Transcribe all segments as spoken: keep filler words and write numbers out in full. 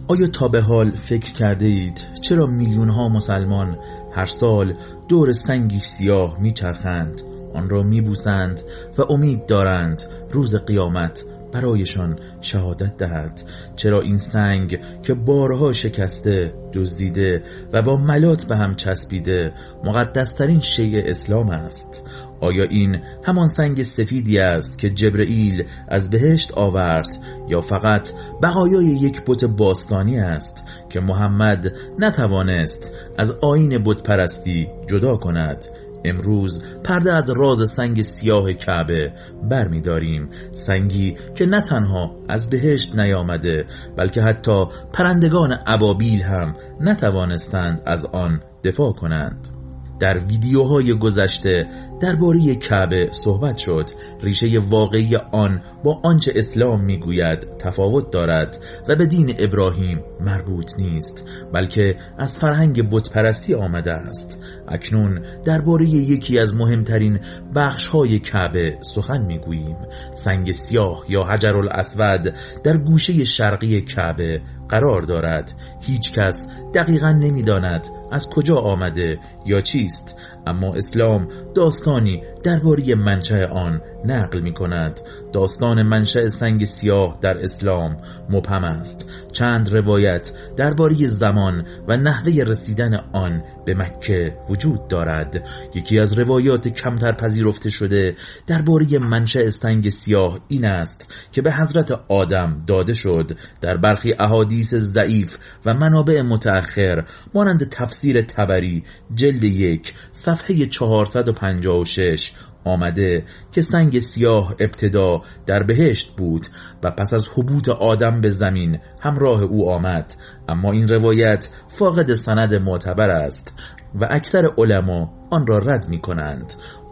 آیا تا به حال فکر کرده اید چرا میلیون ها مسلمان هر سال دور سنگی سیاه میچرخند، آن را میبوسند و امید دارند روز قیامت برایشان شهادت دهد؟ چرا این سنگ که بارها شکسته، دزدیده و با ملات به هم چسبیده مقدسترین شیء اسلام است؟ آیا این همان سنگ سفیدی است که جبرئیل از بهشت آورد، یا فقط بقایای یک بت باستانی است که محمد نتوانست از آیین بت پرستی جدا کند؟ امروز پرده از راز سنگ سیاه کعبه بر می داریم، سنگی که نه تنها از بهشت نیامده بلکه حتی پرندگان ابابیل هم نتوانستند از آن دفاع کنند. در ویدیوهای گذشته درباره کعبه صحبت شد. ریشه واقعی آن با آنچه اسلام میگوید تفاوت دارد و به دین ابراهیم مربوط نیست، بلکه از فرهنگ بت پرستی آمده است. اکنون درباره یکی از مهمترین بخش‌های کعبه سخن میگوییم. سنگ سیاه یا حجر الاسود در گوشه شرقی کعبه قرار دارد. هیچ کس دقیقاً نمی‌داند از کجا آمده یا چیست، اما اسلام داستانی درباره منشأ آن نقل می کند. داستان منشأ سنگ سیاه در اسلام مبهم است. چند روایت درباره زمان و نحوه رسیدن آن به مکه وجود دارد. یکی از روایات کمتر پذیرفته شده درباره منشأ سنگ سیاه این است که به حضرت آدم داده شد. در برخی احادیث ضعیف و منابع متأخر مانند تفسیر طبری جلد یک صفحه چهارصد و پنجاه و شش آمده که سنگ سیاه ابتدا در بهشت بود و پس از هبوط آدم به زمین همراه او آمد، اما این روایت فاقد سند معتبر است و اکثر علما آن را رد می کنند.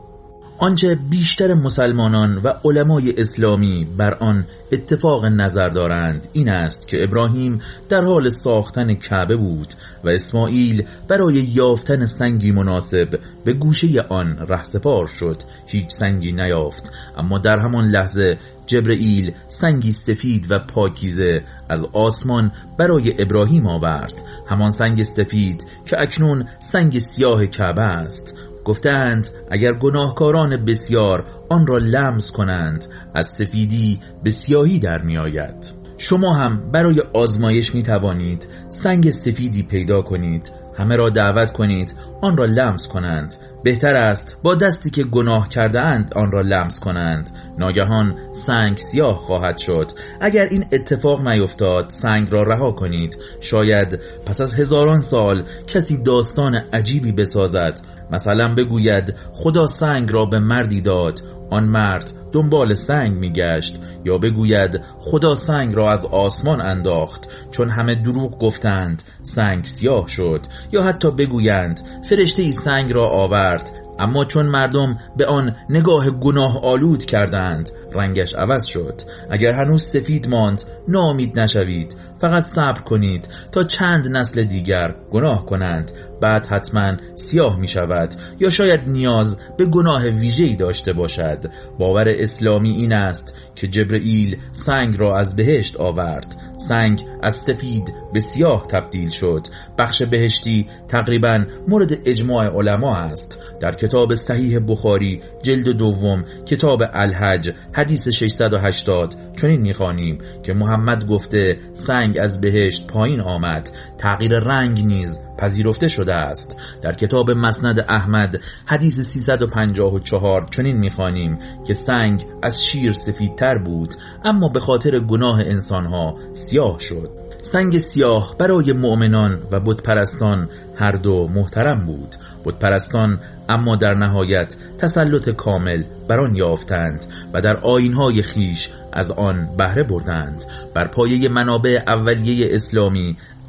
آنچه بیشتر مسلمانان و علمای اسلامی بر آن اتفاق نظر دارند این است که ابراهیم در حال ساختن کعبه بود و اسماعیل برای یافتن سنگی مناسب به گوشه آن رهسپار شد. هیچ سنگی نیافت، اما در همان لحظه جبرئیل سنگی سفید و پاکیزه از آسمان برای ابراهیم آورد، همان سنگ سفید که اکنون سنگ سیاه کعبه است. گفتند اگر گناهکاران بسیار آن را لمس کنند از سفیدی به سیاهی در می آید. شما هم برای آزمایش می توانید سنگ سفیدی پیدا کنید، همه را دعوت کنید آن را لمس کنند. بهتر است با دستی که گناه کرده اند آن را لمس کنند، ناگهان سنگ سیاه خواهد شد. اگر این اتفاق نیفتاد سنگ را رها کنید. شاید پس از هزاران سال کسی داستان عجیبی بسازد، مثلا بگوید خدا سنگ را به مردی داد، آن مرد دنبال سنگ میگشت، یا بگوید خدا سنگ را از آسمان انداخت، چون همه دروغ گفتند سنگ سیاه شد، یا حتی بگویند فرشته ای سنگ را آورد، اما چون مردم به آن نگاه گناه آلود کردند رنگش عوض شد. اگر هنوز سفید ماند ناامید نشوید، فقط صبر کنید تا چند نسل دیگر گناه کنند، بعد حتما سیاه می شود، یا شاید نیاز به گناه ویژه‌ای داشته باشد. باور اسلامی این است که جبرئیل سنگ را از بهشت آورد، سنگ از سفید به سیاه تبدیل شد. بخش بهشتی تقریبا مورد اجماع علما است. در کتاب صحیح بخاری جلد دوم کتاب الحج حدیث ششصد و هشتاد چنین می‌خوانیم که محمد گفته سنگ از بهشت پایین آمد. تغییر رنگ نیز پذیرفته شده است. در کتاب مسند احمد حدیث سیصد و پنجاه و چهار چنین می‌خوانیم که سنگ از شیر سفیدتر بود، اما به خاطر گناه انسانها سیاه شد. سنگ سیاه برای مؤمنان و بتپرستان هر دو محترم بود. بتپرستان اما در نهایت تسلط کامل بر آن یافتند و در آیین‌های خیش از آن بهره بردند. بر پایه منابع اولیه اسلامی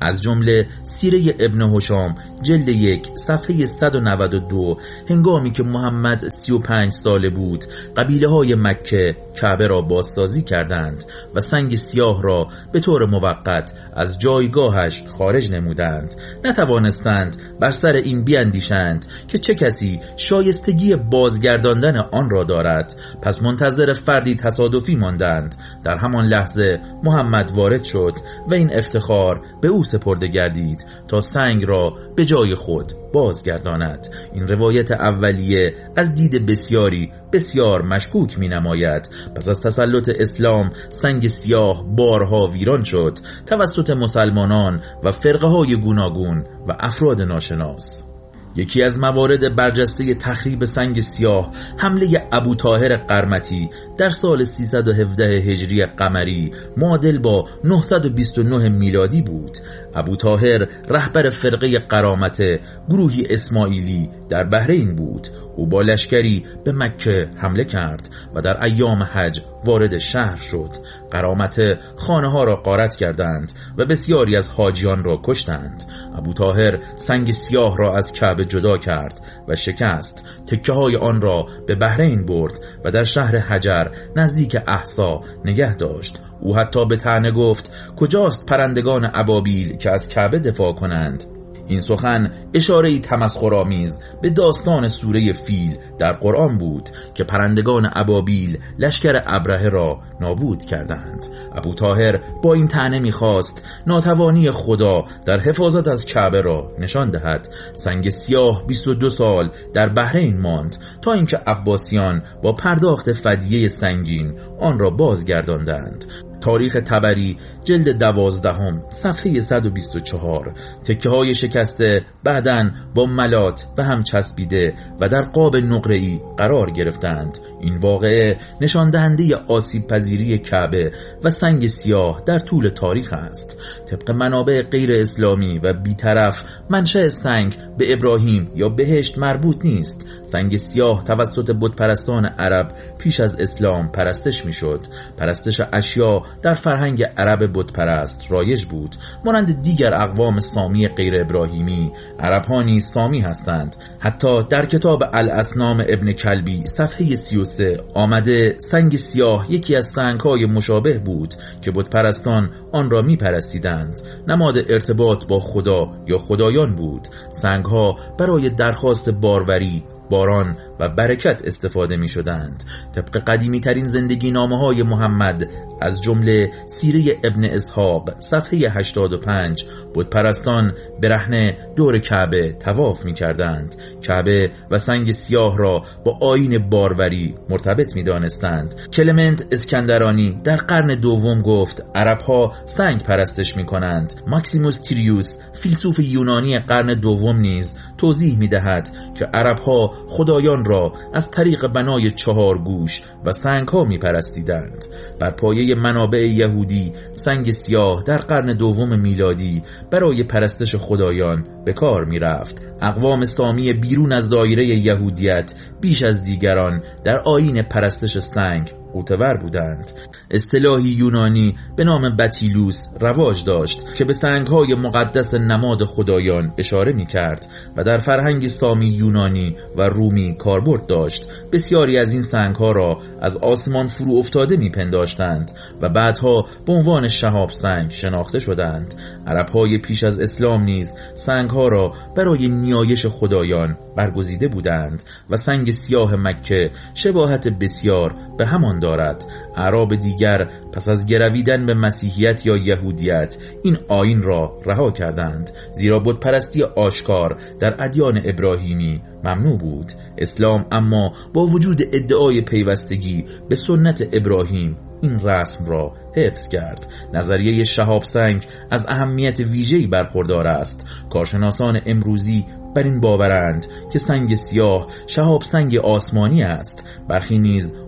از جمله سیره ابن هشام جلد یک صفحه صد و نود و دو، هنگامی که محمد سی و پنج ساله بود قبیله های مکه کعبه را بازسازی کردند و سنگ سیاه را به طور موقت از جایگاهش خارج نمودند. نتوانستند بر سر این بیاندیشند که چه کسی شایستگی بازگرداندن آن را دارد، پس منتظر فردی تصادفی ماندند. در همان لحظه محمد وارد شد و این افتخار به او سپرده گردید تا سنگ را به جای خود بازگرداند. این روایت اولیه از دید بسیاری بسیار مشکوک می نماید. پس از تسلط اسلام سنگ سیاه بارها ویران شد توسط مسلمانان و فرقه های گوناگون و افراد ناشناس. یکی از موارد برجسته تخریب سنگ سیاه حمله ابو طاهر قرمطی در سال سیصد و هفده هجری قمری معادل با نهصد و بیست و نه میلادی بود. ابو طاهر رهبر فرقه قرامت گروهی اسماعیلی در بحرین بود. او با لشکری به مکه حمله کرد و در ایام حج وارد شهر شد. قرامت خانه ها را غارت کردند و بسیاری از حاجیان را کشتند. ابو طاهر سنگ سیاه را از کعبه جدا کرد و شکست. تکه های آن را به بحرین برد و در شهر حجر نزدیک احسا نگه داشت. او حتی به طعنه گفت کجاست پرندگان ابابیل که از کعبه دفاع کنند؟ این سخن اشاره‌ای تمسخرآمیز به داستان سوره فیل در قرآن بود که پرندگان ابابیل لشکر ابرهه را نابود کردند. ابو طاهر با این طعنه می‌خواست ناتوانی خدا در حفاظت از کعبه را نشان دهد. سنگ سیاه بیست و دو سال در بحرین ماند تا اینکه عباسیان با پرداخت فدیه سنگین آن را بازگرداندند. تاریخ طبری جلد دوازدهم صفحه صد و بیست و چهار. تکه های شکسته بعداً با ملات به هم چسبیده و در قاب نقره‌ای قرار گرفتند. این واقعه نشان دهنده آسیب پذیری کعبه و سنگ سیاه در طول تاریخ است. طبق منابع غیر اسلامی و بیطرف منشأ سنگ به ابراهیم یا بهشت مربوط نیست. سنگ سیاه توسط بتپرستان عرب پیش از اسلام پرستش میشد. پرستش اشیا در فرهنگ عرب بتپرست رایج بود. مانند دیگر اقوام سامی غیر ابراهیمی، عرب ها نیز سامی هستند. حتی در کتاب الاصنام ابن کلبی صفحه سی و سه آمده سنگ سیاه یکی از سنگ های مشابه بود که بتپرستان آن را می پرستیدند. نماد ارتباط با خدا یا خدایان بود. سنگ ها برای درخواست باروری، باران و برکت استفاده می شدند. طبق قدیمی ترین زندگی نامه های محمد از جمله سیره ابن اسحاق صفحه هشتاد و پنج بتپرستان برهنه دور کعبه طواف می کردند. کعبه و سنگ سیاه را با آیین باروری مرتبط می دانستند. کلمنت اسکندرانی در قرن دوم گفت عرب ها سنگ پرستش می کنند. ماکسیموس تیریوس فیلسوف یونانی قرن دوم نیز توضیح می دهد که عرب ها خدایان را از طریق بنای چهار گوش و سنگ ها می پرستیدند. بر پایه منابع یهودی سنگ سیاه در قرن دوم میلادی برای پرستش خدایان به کار می رفت. اقوام سامی بیرون از دایره یهودیت بیش از دیگران در آیین پرستش سنگ معتبر بودند. اصطلاحی یونانی به نام بتیلوس رواج داشت که به سنگ‌های مقدس نماد خدایان اشاره می‌کرد و در فرهنگ سامی، یونانی و رومی کاربرد داشت. بسیاری از این سنگ‌ها را از آسمان فرو افتاده می‌پنداشتند و بعدها به عنوان شهاب سنگ شناخته شدند. عرب‌های پیش از اسلام نیز سنگ‌ها را برای نیایش خدایان برگزیده بودند و سنگ سیاه مکه شباهت بسیار به همان دارد. اعراب دیگر پس از گرویدن به مسیحیت یا یهودیت این آیین را رها کردند، زیرا بتپرستی آشکار در ادیان ابراهیمی ممنوع بود. اسلام اما با وجود ادعای پیوستگی به سنت ابراهیم این رسم را حفظ کرد. نظریه شهاب سنگ از اهمیت ویژه‌ای برخوردار است. کارشناسان امروزی بر این باورند که سنگ سیاه شهاب سنگ آسمانی است. برخی نیز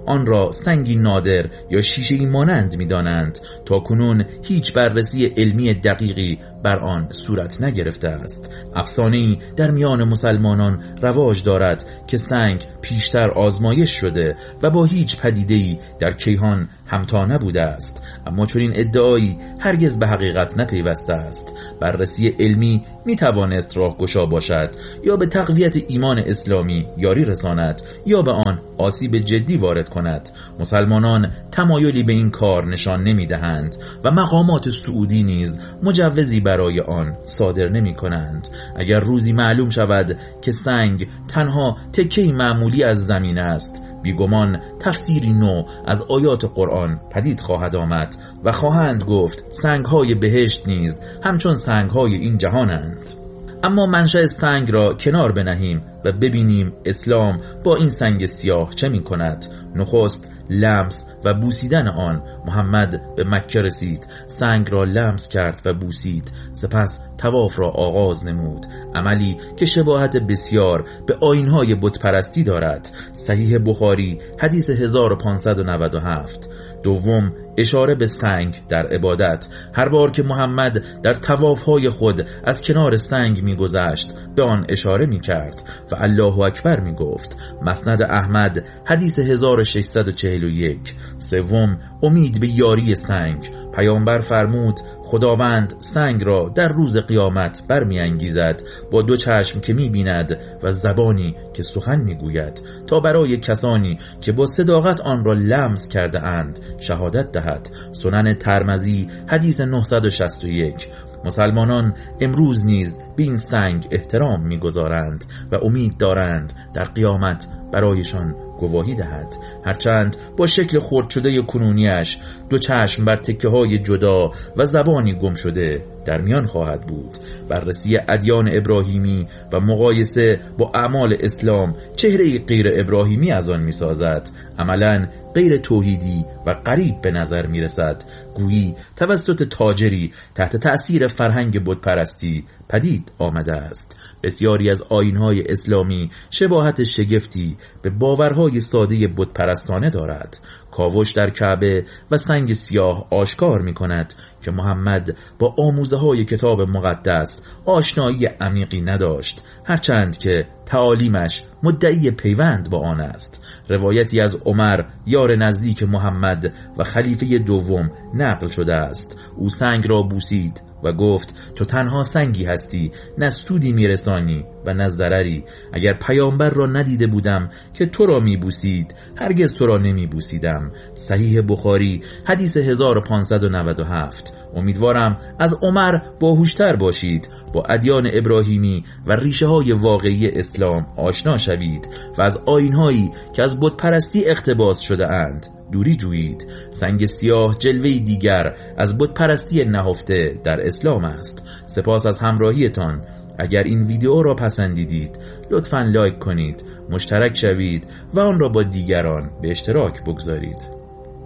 آن را سنگی نادر یا شیشه‌ای مانند می‌دانند. تا کنون هیچ بررسی علمی دقیقی بر آن صورت نگرفته است. افسانه‌ای در میان مسلمانان رواج دارد که سنگ پیشتر آزمایش شده و با هیچ پدیده‌ای در کیهان همتا نبوده است، اما چون این ادعایی هرگز به حقیقت نپیوسته است. بررسی علمی می توانست راهگشا باشد، یا به تقویت ایمان اسلامی یاری رساند یا به آن آسیب جدی وارد کند. مسلمانان تمایلی به این کار نشان نمی دهند و مقامات سعودی نیز مجوزی برای آن صادر نمی کنند. اگر روزی معلوم شود که سنگ تنها تکه‌ای معمولی از زمین است، بیگمان تفسیری نو از آیات قرآن پدید خواهد آمد و خواهند گفت سنگ‌های بهشت نیز همچون سنگ‌های این جهانند. اما منشأ سنگ را کنار بنهیم و ببینیم اسلام با این سنگ سیاه چه می کند. نخست لمس و بوسیدن آن. محمد به مکه رسید، سنگ را لمس کرد و بوسید، سپس طواف را آغاز نمود، عملی که شباهت بسیار به آیین‌های بت پرستی دارد. صحیح بخاری حدیث هزار و پانصد و نود و هفت. دوم، اشاره به سنگ در عبادت. هر بار که محمد در طواف‌های خود از کنار سنگ می‌گذشت به آن اشاره می‌کرد و الله اکبر می‌گفت. مسند احمد حدیث هزار و ششصد و چهل و یک. سوم، امید به یاری سنگ. پیامبر فرمود خداوند سنگ را در روز قیامت برمی‌انگیزد با دو چشم که می‌بیند و زبانی که سخن می‌گوید، تا برای کسانی که با صداقت آن را لمس کرده اند شهادت دهد. سنن ترمذی حدیث نهصد و شصت و یک. مسلمانان امروز نیز به این سنگ احترام می‌گذارند و امید دارند در قیامت برایشان گواهی دهد، هرچند با شکل خرد شده کنونیش دو چشم بر تکه های جدا و زبانی گم شده در میان خواهد بود. بررسی ادیان ابراهیمی و مقایسه با اعمال اسلام چهره غیر ابراهیمی از آن می سازد. عملاً غیر توحیدی و غریب به نظر می رسد، گویی توسط تاجری تحت تأثیر فرهنگ بت پرستی پدید آمده است. بسیاری از آیین‌های اسلامی شباهت شگفتی به باورهای ساده بت پرستانه دارد. کاوش در کعبه و سنگ سیاه آشکار می کند که محمد با آموزه های کتاب مقدس آشنایی عمیقی نداشت، هرچند که تعالیمش مدعی پیوند با آن است. روایتی از عمر یار نزدیک محمد و خلیفه دوم نقل شده است. او سنگ را بوسید و گفت تو تنها سنگی هستی، نه سودی میرسانی و نه ضرری. اگر پیامبر را ندیده بودم که تو را میبوسید هرگز تو را نمیبوسیدم. صحیح بخاری حدیث هزار و پانصد و نود و هفت. امیدوارم از عمر باهوشتر باشید، با ادیان ابراهیمی و ریشه های واقعی اسلام آشنا شوید و از آیین‌هایی که از بت پرستی اقتباس شده اند دوری جویید. سنگ سیاه جلوه‌ای دیگر از بت پرستی نهفته در اسلام است. سپاس از همراهیتان. اگر این ویدیو را پسندیدید لطفاً لایک کنید، مشترک شوید و آن را با دیگران به اشتراک بگذارید.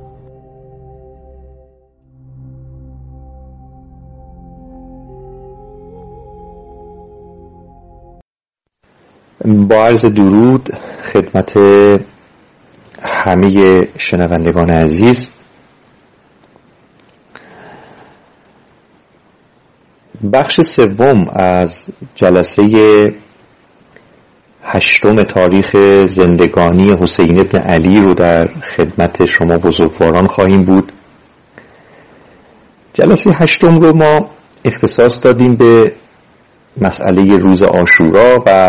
با عرض درود خدمت همه شنوندگان عزیز، بخش سوم از جلسه هشتم تاریخ زندگانی حسین ابن علی رو در خدمت شما بزرگواران خواهیم بود. جلسه هشتم رو ما اختصاص دادیم به مسئله روز عاشورا و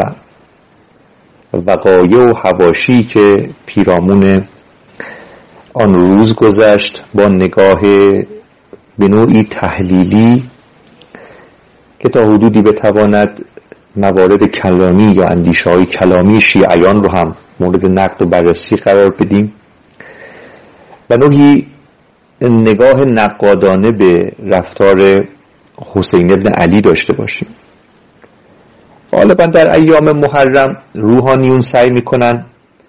وقایع و حواشی که پیرامون آن روز گذشت، با نگاه به نوعی تحلیلی که تا حدودی بتواند موارد کلامی یا اندیشه‌های کلامی شیعیان رو هم مورد نقد و بررسی قرار بدیم، و نوعی نگاه نقادانه به رفتار حسین ابن علی داشته باشیم. غالبا در ایام محرم روحانیون سعی میکنن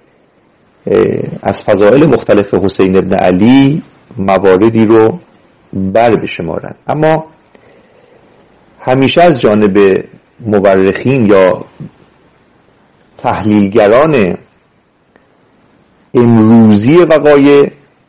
از فضائل مختلف حسین ابن علی مواردی رو بر بشمارن، اما همیشه از جانب مورخین یا تحلیلگران امروزی وقایع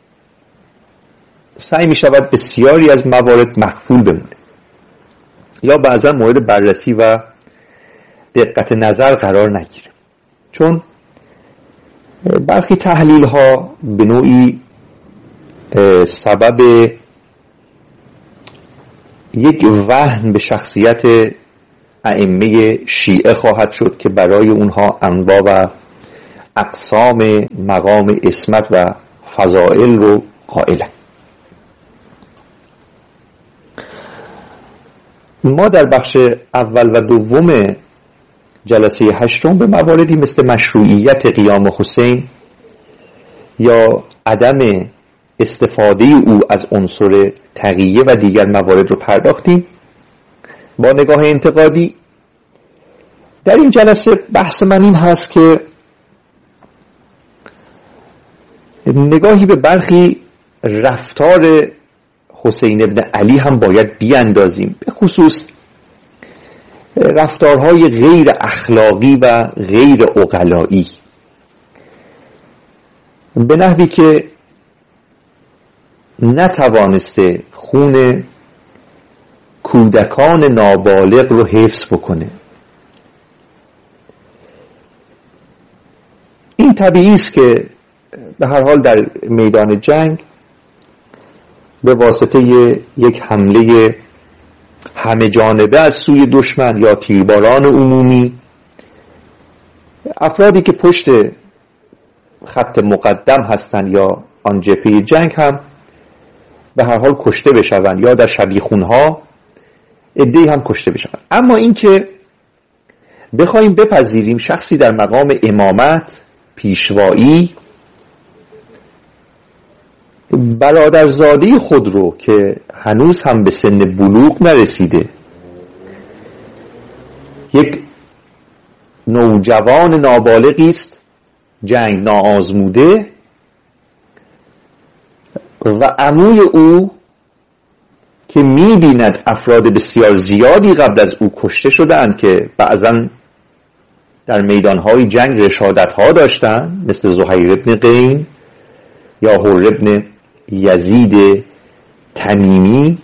سعی می شود بسیاری از موارد مخفول بمونه یا بعضا مورد بررسی و دقت نظر قرار نگیره، چون برخی تحلیل ها به نوعی سبب یک وهن به شخصیت ائمه شیعه خواهد شد که برای اونها انواع و اقسام مقام عصمت و فضائل رو قائلن. ما در بخش اول و دوم جلسه هشتم به مواردی مثل مشروعیت قیام حسین یا عدم استفاده او از عنصر تقیه و دیگر موارد رو پرداختیم با نگاه انتقادی. در این جلسه بحث من این هست که نگاهی به برخی رفتار حسین ابن علی هم باید بیاندازیم، به خصوص رفتارهای غیر اخلاقی و غیر عقلایی، به نحوی که نتوانسته خون کودکان نابالغ رو حفظ بکنه. این طبیعی است که به هر حال در میدان جنگ به واسطه یک حمله همه جانبه از سوی دشمن یا تیرباران عمومی، افرادی که پشت خط مقدم هستند یا آن جبهه جنگ هم به هر حال کشته بشوند یا در شبیخونها عده‌ای هم کشته بشوند. اما این که بخوایم بپذیریم شخصی در مقام امامت، پیشوایی، برادرزاده خود رو که هنوز هم به سن بلوغ نرسیده، یک نوجوان نابالغی است، جنگ ناآزموده، و عموی او که می‌بیند افراد بسیار زیادی قبل از او کشته شدند که بعضاً در میدانهای جنگ رشادت‌ها داشتند، مثل زهیر ابن قین یا حر ابن یزید تمیمی،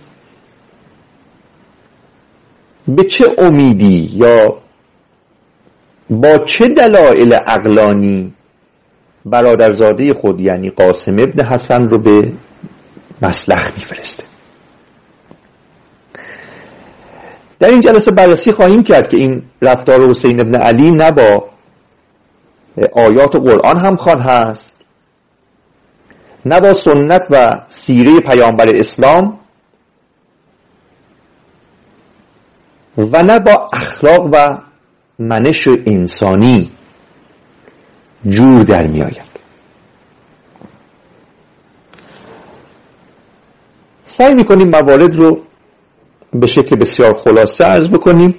به چه امیدی یا با چه دلایل عقلانی برادرزاده خود یعنی قاسم ابن حسن رو به مسلخ میفرسته؟ در این جلسه بررسی خواهیم کرد که این رفتار حسین ابن علی نه با آیات قرآن همخوان هست، نه با سنت و سیره پیامبر اسلام و نه با اخلاق و منش انسانی جور در می آید. سعی می کنیم موارد رو به شکل بسیار خلاصه عرض بکنیم.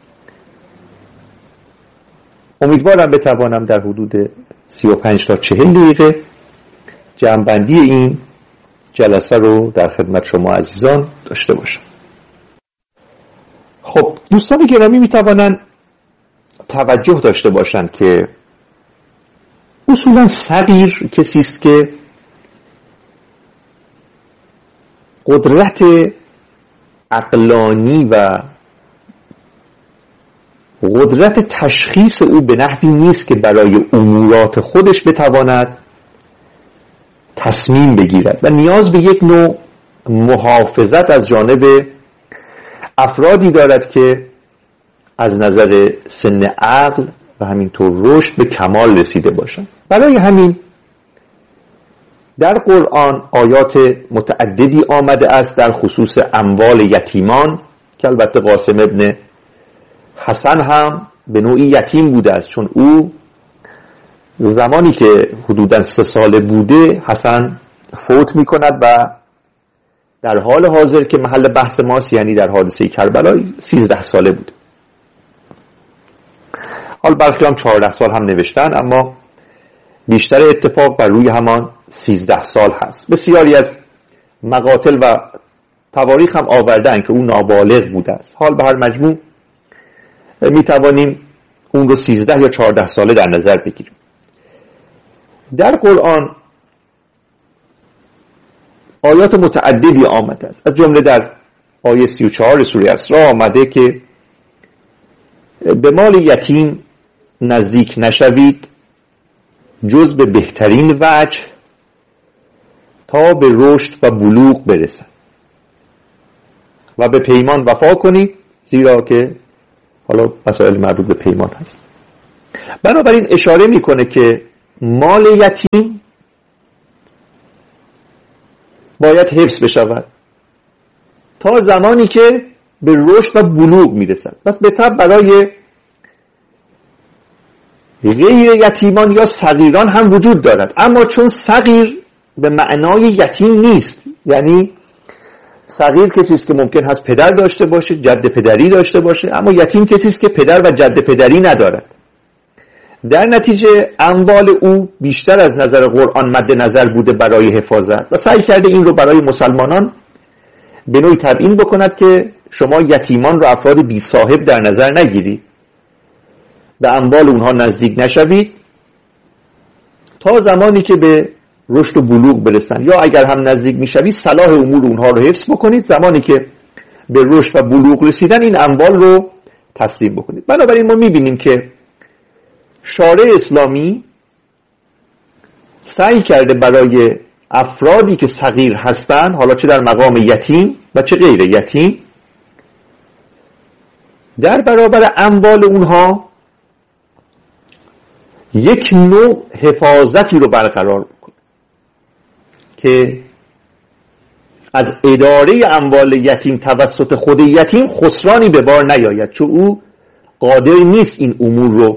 امیدوارم بتوانم در حدود سی و پنج تا چهل دقیقه جمع‌بندی این جلسه رو در خدمت شما عزیزان داشته باشم. خب دوستان گرامی می توانند توجه داشته باشند که اصولا صغیر کسی است که قدرت عقلانی و قدرت تشخیص او به نحوی نیست که برای امورات خودش بتواند تصمیم بگیرد و نیاز به یک نوع محافظت از جانب افرادی دارد که از نظر سن عقل و همینطور رشد به کمال رسیده باشند. برای همین در قرآن آیات متعددی آمده است در خصوص اموال یتیمان که البته قاسم ابن حسن هم به نوعی یتیم بوده است، چون او زمانی که حدوداً سه ساله بوده حسن فوت می کند و در حال حاضر که محل بحث ماست یعنی در حادثه کربلا سیزده ساله بود. حال برخی هم چهارده سال هم نوشتن، اما بیشتر اتفاق بر روی همان سیزده سال هست. بسیاری از مقاتل و تواریخ هم آوردن که اون نابالغ بوده است. حال به هر مجموع می توانیم اون رو سیزده یا چهارده ساله در نظر بگیریم. در قرآن آیات متعددی آمده است، از جمله در آیه سی و چهار سوره اسراء آمده که به مال یتیم نزدیک نشوید جز به بهترین وجه تا به رشد و بلوغ برسد و به پیمان وفا کنید، زیرا که حالا مسائل مربوط به پیمان هست. بنابراین اشاره میکنه که مال یتیم باید حفظ بشود تا زمانی که به رشد و بلوغ میرسد. پس به طب برای غیر یتیمان یا صغیران هم وجود دارد، اما چون صغیر به معنای یتیم نیست، یعنی صغیر کسی است که ممکن هست پدر داشته باشه، جد پدری داشته باشه، اما یتیم کسی است که پدر و جد پدری ندارد. در نتیجه اموال او بیشتر از نظر قرآن مد نظر بوده برای حفاظت و سعی کرده این رو برای مسلمانان به نوعی تبیین بکند که شما یتیمان رو افراد بی صاحب در نظر نگیرید، به اموال اونها نزدیک نشوید تا زمانی که به رشد و بلوغ برسن، یا اگر هم نزدیک میشوید صلاح امور اونها رو حفظ بکنید، زمانی که به رشد و بلوغ رسیدن این اموال رو تسلیم بکنید. بنابراین ما میبینیم که شارع اسلامی سعی کرده برای افرادی که صغیر هستند، حالا چه در مقام یتیم و چه غیر یتیم، در برابر اموال اونها یک نوع حفاظتی رو برقرار بکنه که از اداره اموال یتیم توسط خود یتیم خسرانی به بار نیاید، چون او قادر نیست این امور رو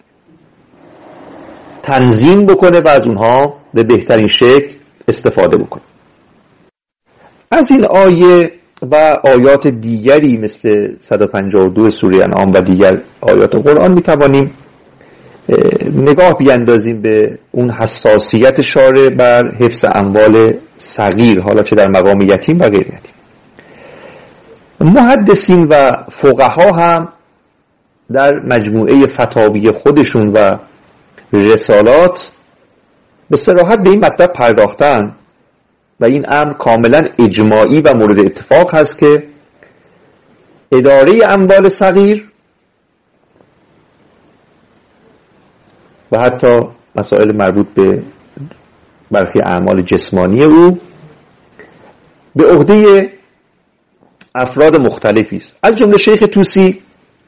تنظیم بکنه و از اونها به بهترین شکل استفاده بکنه. از این آیه و آیات دیگری مثل صد و پنجاه و دو سوره انعام و دیگر آیات قرآن میتوانیم نگاه بیاندازیم به اون حساسیت شارع بر حفظ اموال صغیر، حالا چه در مقام یتیم و غیر یتیم. محدثین و فقها هم در مجموعه فتاوی خودشون و رسالات به صراحت به این مطلب پرداختن و این امر کاملا اجماعی و مورد اتفاق هست که اداره اموال صغیر و حتی مسائل مربوط به برخی اعمال جسمانی او به عهده افراد مختلفی است. از جمله شیخ طوسی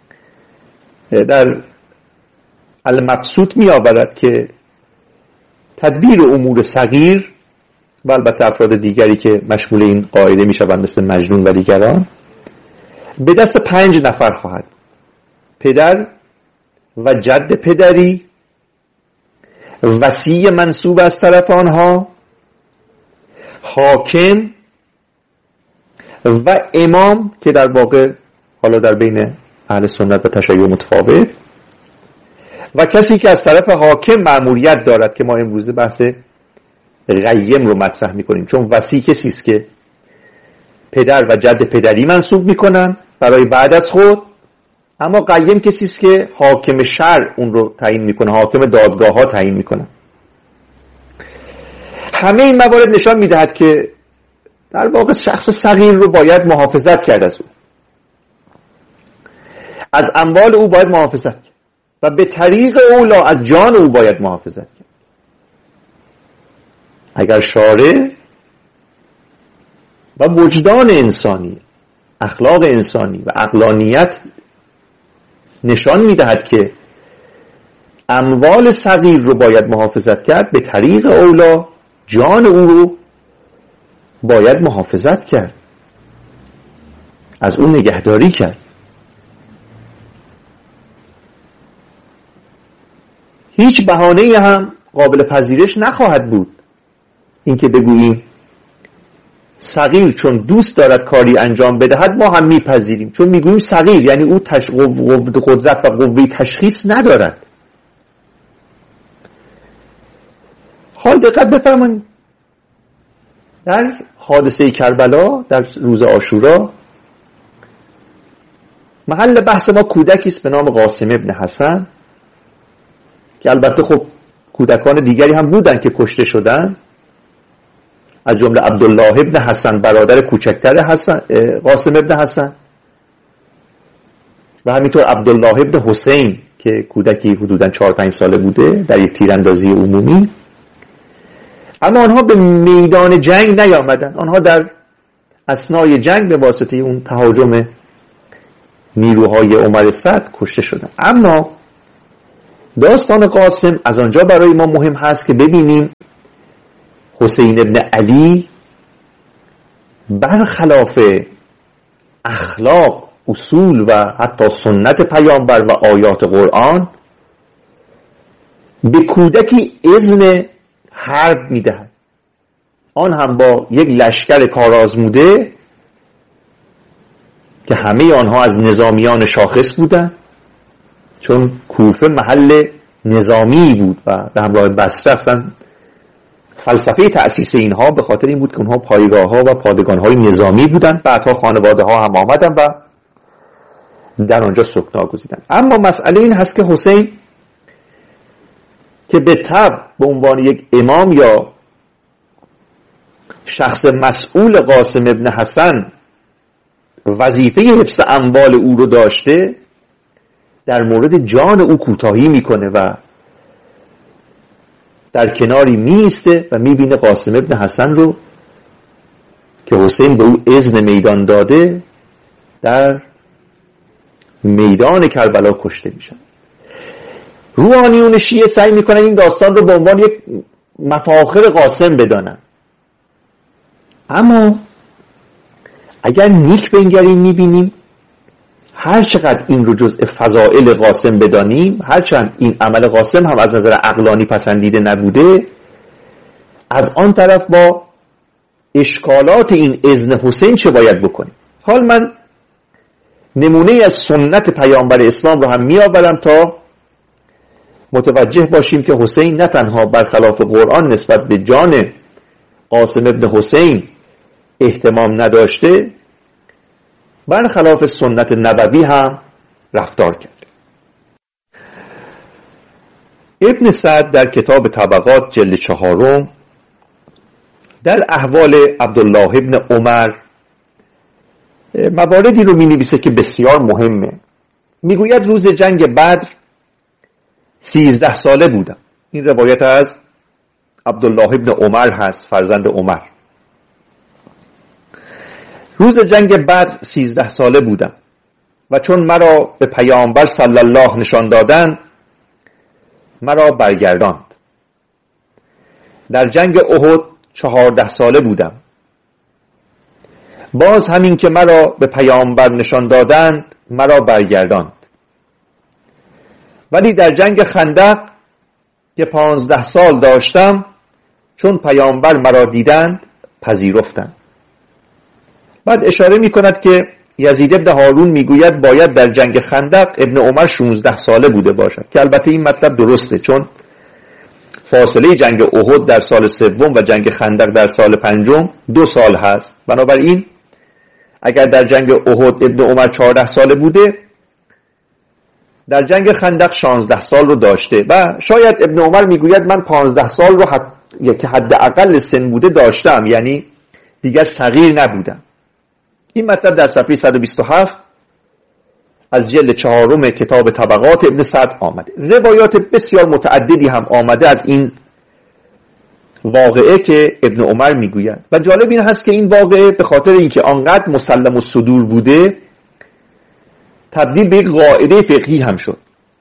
در المبسوط می آورد که تدبیر امور صغیر و البته افراد دیگری که مشمول این قاعده می شوند مثل مجنون و دیگران به دست پنج نفر خواهد: پدر و جد پدری، وصی منصوب از طرف آنها، حاکم و امام که در واقع حالا در بین اهل سنت و تشیع متفاوت، و کسی که از طرف حاکم مأموریت دارد که ما امروزه بحث قیم رو مطرح میکنیم، چون وصی کسی است که پدر و جد پدری منصوب میکنن برای بعد از خود، اما قیم کسی است که حاکم شرع اون رو تعیین میکنه، حاکم دادگاه ها تعیین میکنه. همه این موارد نشان میدهد که در واقع شخص صغیر رو باید محافظت کرد، از او از اموال او باید محافظت کرد و به طریق اولا از جان او باید محافظت کرد. اگر شارع و وجدان انسانی، اخلاق انسانی و عقلانیت نشان میدهد که اموال صغیر رو باید محافظت کرد، به طریق اولا جان او رو باید محافظت کرد، از اون نگهداری کرد. هیچ بهانه‌ای هم قابل پذیرش نخواهد بود اینکه بگوییم صغیر چون دوست دارد کاری انجام بدهد ما هم میپذیریم، چون میگوییم صغیر یعنی او تش... قدرت و قوه تشخیص ندارد. حال دقت بفرمایید، در حادثه کربلا در روز عاشورا محل بحث ما کودکی است به نام قاسم ابن حسن که البته خب کودکان دیگری هم بودن که کشته شدن، از جمله عبدالله ابن حسن برادر کوچکتر حسن قاسم ابن حسن و همینطور عبدالله ابن حسین که کودکی حدوداً چهار پنج ساله بوده در یک تیراندازی عمومی. اما آنها به میدان جنگ نیامدن، آنها در اثنای جنگ به واسطه اون تهاجم نیروهای عمر صدر کشته شدن. اما داستان قاسم از آنجا برای ما مهم هست که ببینیم حسین ابن علی برخلاف اخلاق، اصول و حتی سنت پیامبر و آیات قرآن به کودکی اذن حرب میدهد، آن هم با یک لشکر کارآزموده که همه آنها از نظامیان شاخص بودند، چون کوفه محل نظامی بود و به همراه بصره اصلا فلسفه تأسیس اینها به خاطر این بود که اونها پایگاه ها و پادگان های نظامی بودند. بعدها خانواده ها هم آمدن و در آنجا سکنا گزیدند. اما مسئله این هست که حسین که به طبع به عنوان یک امام یا شخص مسئول قاسم ابن حسن وظیفه حفظ اموال او رو داشته، در مورد جان او کوتاهی میکنه و در کناری میسته و میبینه قاسم ابن حسن رو که حسین به او اذن میدان داده در میدان کربلا کشته میشن. روحانیون شیعه سعی میکنن این داستان رو به عنوان یک مفاخر قاسم بدانن، اما اگر نیک بنگریم میبینیم هر چقدر این رو جزء فضائل قاسم بدانیم، هرچند این عمل قاسم هم از نظر عقلانی پسندیده نبوده، از آن طرف با اشکالات این اذن حسین چه باید بکنیم. حال من نمونه از سنت پیامبر اسلام رو هم می آورم تا متوجه باشیم که حسین نه تنها برخلاف قرآن نسبت به جان قاسم ابن حسین اهتمام نداشته، برخلاف سنت نبوی هم رفتار کرد. ابن سعد در کتاب طبقات جلد چهارم در احوال عبدالله ابن عمر مواردی رو می نویسه که بسیار مهمه. میگوید روز جنگ بدر سیزده ساله بودم. این روایت از عبدالله ابن عمر هست، فرزند عمر. روز جنگ بدر سیزده ساله بودم و چون مرا به پیامبر صلی الله نشان دادند مرا برگرداند. در جنگ احد چهارده ساله بودم، باز همین که مرا به پیامبر نشان دادند مرا برگرداند. ولی در جنگ خندق که پانزده سال داشتم چون پیامبر مرا دیدند پذیرفتند. بعد اشاره می کند که یزید ابن هارون میگوید باید در جنگ خندق ابن عمر شانزده ساله بوده باشد، که البته این مطلب درسته، چون فاصله جنگ احد در سال سوم و جنگ خندق در سال پنجم دو سال هست. بنابراین اگر در جنگ احد ابن عمر چهارده ساله بوده، در جنگ خندق شانزده سال رو داشته و شاید ابن عمر میگوید من پانزده سال رو حد... که حد اقل سن بوده داشتم، یعنی دیگر صغیر نبودم. این مطلب در صفحه صد و بیست و هفت از جلد چهارم کتاب طبقات ابن سعد آمده. روایات بسیار متعددی هم آمده از این واقعه که ابن عمر میگوید و جالب این هست که این واقعه به خاطر اینکه آنقدر مسلم الصدور بوده تبدیل به یک قاعده فقهی هم شد.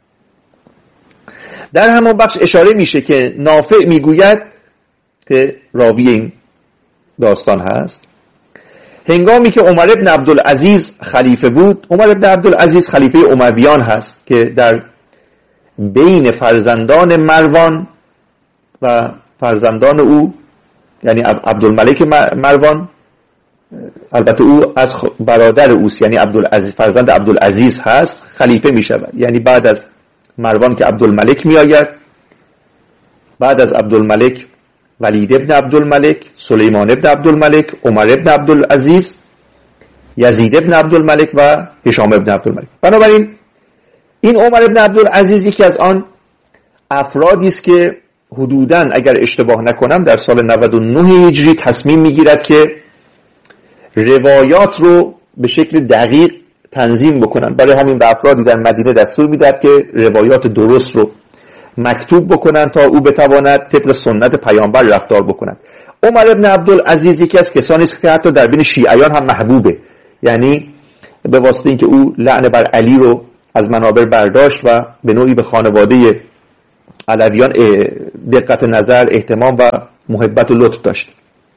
در همان بخش اشاره میشه که نافع میگوید که راوی این داستان هست، هنگامی که عمر ابن عبدالعزیز خلیفه بود، عمر ابن عبدالعزیز خلیفه امویان هست که در بین فرزندان مروان و فرزندان او، یعنی عبدالملک مروان، البته او از برادر اوست، یعنی عبدالعزیز فرزند عبدالعزیز هست، خلیفه می شود. یعنی بعد از مروان که عبدالملک می آید، بعد از عبدالملک ولید ابن عبدالملک، سلیمان ابن عبدالملک، عمر ابن عبدالعزیز، یزید ابن عبدالملک و هشام ابن عبدالملک. بنابراین این عمر ابن عبدالعزیز یکی از آن افرادی است که حدوداً اگر اشتباه نکنم در سال نود و نه هجری تصمیم میگیرد که روایات رو به شکل دقیق تنظیم بکنن. برای همین به افرادی در مدینه دستور میداد که روایات درست رو مکتوب بکنن تا او بتواند طبق سنت پیامبر رفتار بکنن. عمر ابن عبدالعزیز یکی از کسانی است که حتی در بین شیعیان هم محبوبه، یعنی به واسطه اینکه او لعن بر علی رو از منابر برداشت و به نوعی به خانواده علویان دقت نظر، اهتمام و محبت و لطف داشت.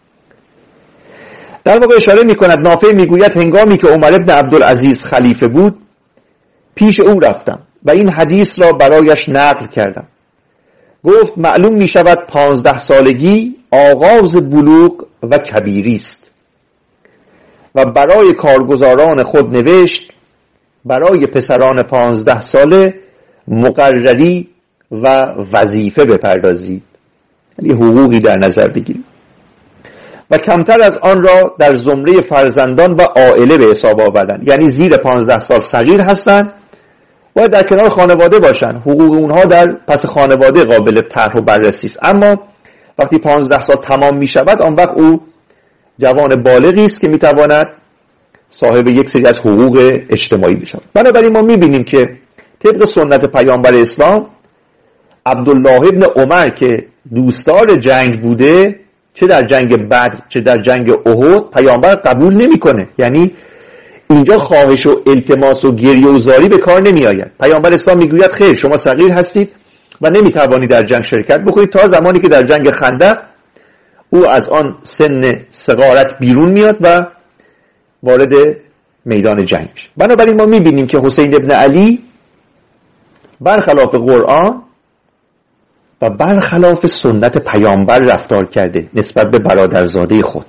در واقع اشاره می‌کند، نافع میگوید هنگامی که عمر ابن عبدالعزیز خلیفه بود پیش او رفتم و این حدیث را برایش نقل کردم. گفت معلوم می شود پانزده سالگی آغاز بلوغ و کبیری است و برای کارگزاران خود نوشت برای پسران پانزده ساله مقرری و وظیفه بپردازید، یعنی حقوقی در نظر بگیرید و کمتر از آن را در زمره فرزندان و عائله به حساب آوردن، یعنی زیر پانزده سال صغیر هستند، باید در کنار خانواده باشن، حقوق اونها در پس خانواده قابل طرح و بررسی است. اما وقتی پانزده سال تمام می شود آن وقت او جوان بالغی است که می تواند صاحب یک سری از حقوق اجتماعی بشود. بنابراین ما می بینیم که طبق سنت پیامبر اسلام عبدالله ابن عمر که دوستدار جنگ بوده، چه در جنگ بدر چه در جنگ احد، پیامبر قبول نمیکنه. یعنی اینجا خواهش و التماس و گریه و زاری به کار نمی آید. پیامبر اسلام میگوید خیر، شما صغیر هستید و نمیتوانید در جنگ شرکت بکنید تا زمانی که در جنگ خندق او از آن سن صغارت بیرون میاد و وارد میدان جنگ میشه. بنابراین ما میبینیم که حسین ابن علی برخلاف قرآن و برخلاف سنت پیامبر رفتار کرده نسبت به برادرزاده خود.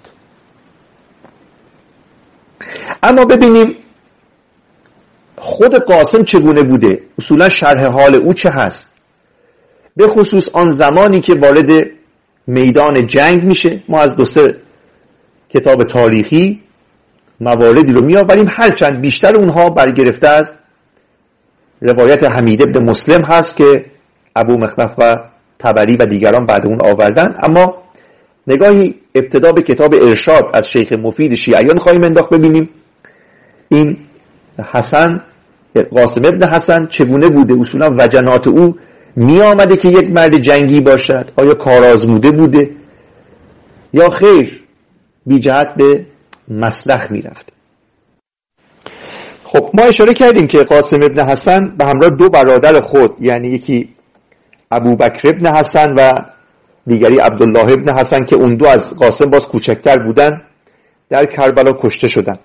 اما ببینیم خود قاسم چگونه بوده، اصولا شرح حال او چه هست، به خصوص آن زمانی که وارد میدان جنگ میشه. ما از دو سه کتاب تاریخی مواردی رو میآوریم، هرچند بیشتر اونها برگرفته از روایت حمید ابن مسلم هست که ابو مخنف و طبری و دیگران بعد اون آوردن. اما نگاهی ابتدا به کتاب ارشاد از شیخ مفید شیعیان خواهیم انداخت، ببینیم این حسن قاسم ابن حسن چگونه بوده، اصولا وجنات او می آمده که یک مرد جنگی باشد، آیا کارآزموده بوده یا خیر بی جهت به مسلخ می رفت. خب ما اشاره کردیم که قاسم ابن حسن به همراه دو برادر خود، یعنی یکی ابو بکر ابن حسن و دیگری عبدالله ابن حسن که اون دو از قاسم باز کوچکتر بودن، در کربلا کشته شدن.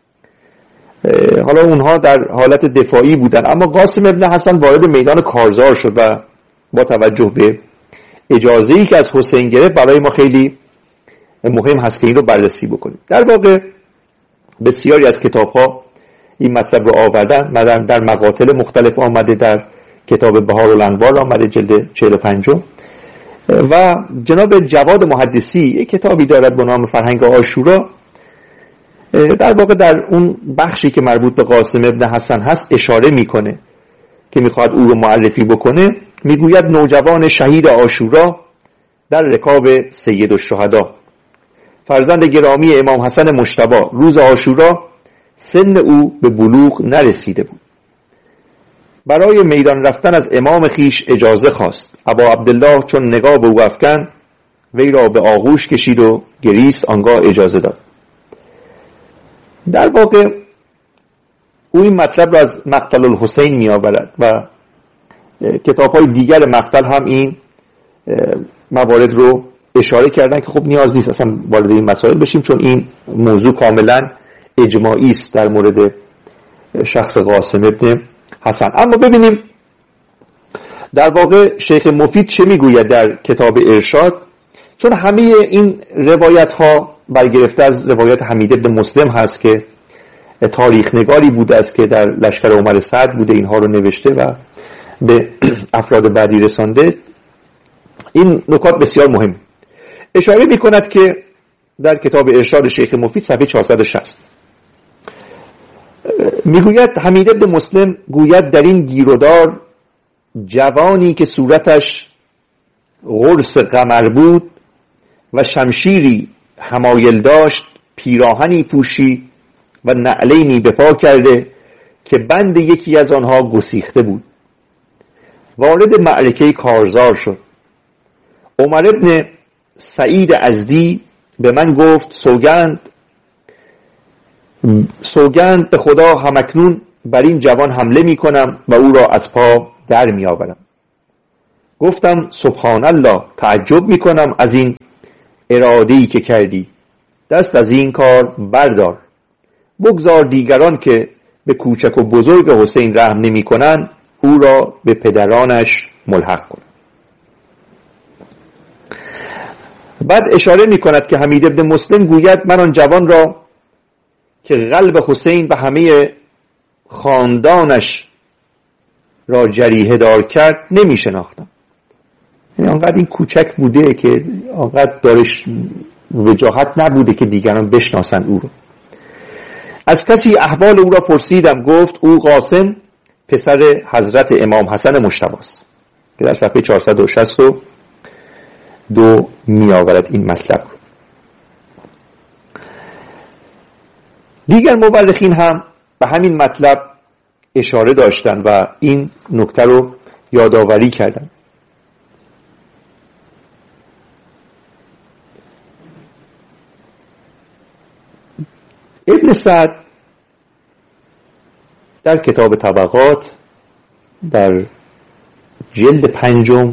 حالا اونها در حالت دفاعی بودن، اما قاسم ابن حسن وارد میدان کارزار شد و با توجه به اجازه‌ای که از حسین گرفت برای ما خیلی مهم هست که این رو بررسی بکنیم. در واقع بسیاری از کتاب‌ها این مطلب رو آوردن، مثلا در مقاتل مختلف آمده، در کتاب بهارالانوار آمده جلد چهل و پنج و جناب جواد محدثی یک کتابی دارد به نام فرهنگ عاشورا، در واقع در اون بخشی که مربوط به قاسم ابن حسن هست اشاره میکنه که میخواد او رو معرفی بکنه. میگوید نوجوان شهید عاشورا در رکاب سید الشهدا، فرزند گرامی امام حسن مجتبی، روز عاشورا سن او به بلوغ نرسیده بود. برای میدان رفتن از امام خیش اجازه خواست. ابا عبدالله چون نگاه به او افکند وی را به آغوش کشید و گریست، آنگاه اجازه داد. در واقع او این مطلب را از مقتل الحسین می آورد و کتاب های دیگر مقتل هم این موارد رو اشاره کردن که خب نیاز نیست اصلا وارد این مسائل بشیم، چون این موضوع کاملا اجماعی است در مورد شخص قاسم ابن حسن. اما ببینیم در واقع شیخ مفید چه میگوید در کتاب ارشاد، چون همه این روایت ها برگرفته از روایت حمید ابن مسلم هست که تاریخ نگاری بوده است که در لشکر عمر سعد بوده، اینها رو نوشته و به افراد بعدی رسانده. این نکات بسیار مهم. اشاره میکند که در کتاب ارشاد شیخ مفید صفحه چهارصد و شصت میگوید حمید ابن مسلم گوید در این گیرودار جوانی که صورتش قرص قمر بود و شمشیری حمایل داشت، پیراهنی پوشی و نعلینی به پا کرده که بند یکی از آنها گسیخته بود. وارد معرکه کارزار شد. عمر ابن سعید ازدی به من گفت سوگند سوگند به خدا همکنون بر این جوان حمله می کنم و او را از پا در می آورم. گفتم سبحان الله، تعجب می کنم از این اراده‌ای که کردی. دست از این کار بردار. بگذار دیگران که به کوچک و بزرگ حسین رحم نمی کنند او را به پدرانش ملحق کن. بعد اشاره می کند که حمید ابن مسلم گوید من آن جوان را که قلب حسین و همه خاندانش را جریحه دار کرد نمی شناختم. یعنی آنقدر این کوچک بوده که آنقدر دارش وجاهت نبوده که دیگران بشناسن او رو. از کسی احوال او را پرسیدم، گفت او قاسم پسر حضرت امام حسن مجتبی است که در صفحه چهارصد و شصت و دو می آورد این مطلب رو. دیگر مورخین هم به همین مطلب اشاره داشتند و این نکته رو یادآوری کردند. ابن سعد در کتاب طبقات در جلد پنجم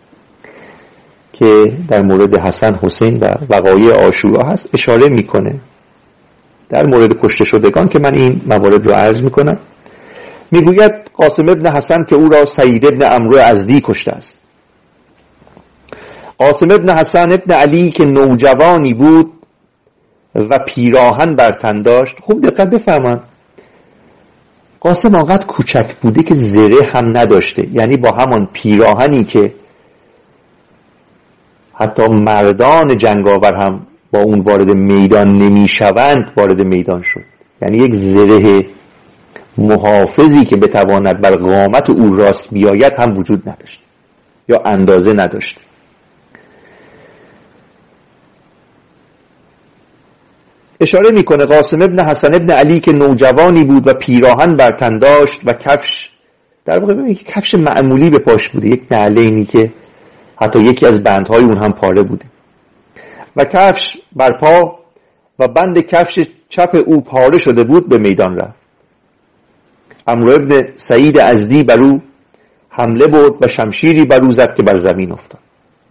که در مورد حسن حسین و وقایع عاشورا هست اشاره میکنه در مورد کشته شدگان که من این موارد رو عرض میکنم. میگوید قاسم ابن حسن که او را سعید ابن عمرو ازدی کشته است. قاسم ابن حسن ابن علی که نوجوانی بود و پیراهن بر تن داشت. خوب دقت بفرمایید، قاسم آنقدر کوچک بوده که زره هم نداشته، یعنی با همان پیراهنی که حتی مردان جنگاور هم با اون وارد میدان نمیشوند وارد میدان شد. یعنی یک زره محافظی که بتواند بر قامت او راست بیاید هم وجود نداشت یا اندازه نداشت. اشاره میکنه قاسم ابن حسن ابن علی که نوجوانی بود و پیراهن بر تن داشت و کفش، در واقع ببینید که کفش معمولی به پاش بوده، یک نعلینی که حتی یکی از بندهای اون هم پاره بوده و کفش بر پا و بند کفش چپ او پاره شده بود به میدان رفت. عمرو ابن سعید ازدی بر او حمله بود و شمشیری بر او زد که بر زمین افتاد.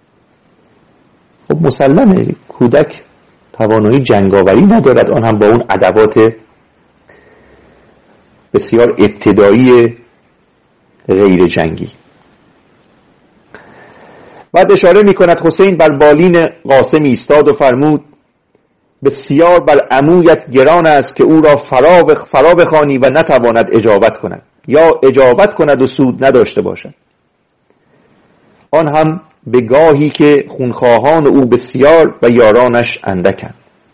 خب مسلمه کودک توانایی جنگاوری ندارد، آن هم با اون ادوات بسیار ابتدایی غیر جنگی. بعد اشاره می کند حسین بر بالین قاسم ایستاد و فرمود بسیار بر عمویت گران است که او را فرا بخوانی و نتواند اجابت کند یا اجابت کند و سود نداشته باشد، آن هم به گاهی که خونخواهان او بسیار و یارانش اندکند.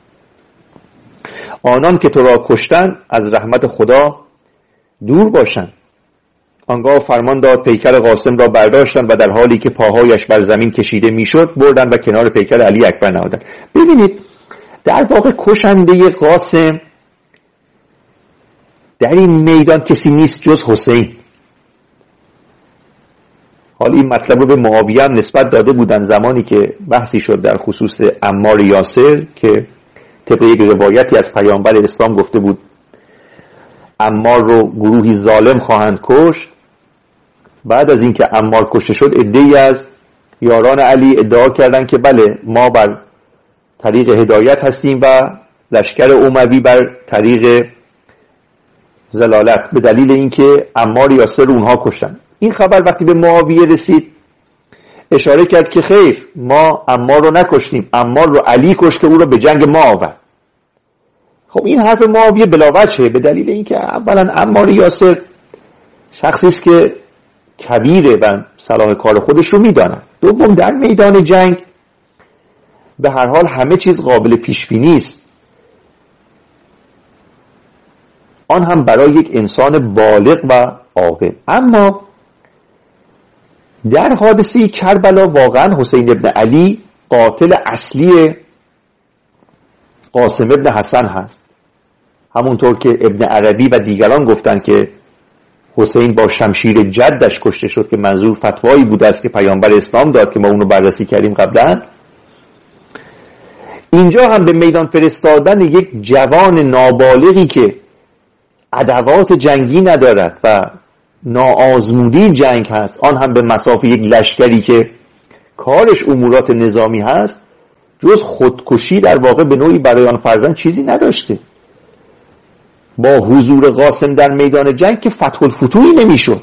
آنان که تو را کشتند از رحمت خدا دور باشند. آنگاه فرمان داد پیکر قاسم را برداشتند و در حالی که پاهایش بر زمین کشیده میشد بردند و کنار پیکر علی اکبر نهادند. ببینید در واقع کشنده قاسم در این میدان کسی نیست جز حسین. حال این مطلب رو به معاویه هم نسبت داده بودن زمانی که بحثی شد در خصوص عمار یاسر که طبق یک روایتی از پیامبر اسلام گفته بود عمار رو گروهی ظالم خواهند کشت. بعد از اینکه عمار کشته شد عده‌ای از یاران علی ادعا کردند که بله ما بر طریق هدایت هستیم و لشکر اموی بر طریق ضلالت، به دلیل اینکه عمار یاسر اونها کشتن. این خبر وقتی به معاویه رسید اشاره کرد که خیر ما عمار رو نکشتیم، عمار رو علی کشت که او رو به جنگ ما آورد. خب این حرف معاویه بلاوجهه، به دلیل اینکه اولا عمار یاسر شخصی است که کبیره و صلاح کار خودش رو میداند. دوم در میدان جنگ به هر حال همه چیز قابل پیش بینی است، آن هم برای یک انسان بالغ و عاقل. اما در حادثه کربلا واقعا حسین ابن علی قاتل اصلی قاسم ابن حسن هست، همونطور که ابن عربی و دیگران گفتن که حسین با شمشیر جدش کشته شد که منظور فتوایی بوده است که پیامبر اسلام داد که ما اونو بررسی کردیم قبلا. اینجا هم به میدان فرستادن یک جوان نابالغی که ادوات جنگی ندارد و ناآزموده جنگ هست، آن هم به مسافه یک لشکری که کارش امورات نظامی هست، جز خودکشی در واقع به نوعی برای آن فرزند چیزی نداشته. با حضور قاسم در میدان جنگ که فتح الفتوحی نمیشد.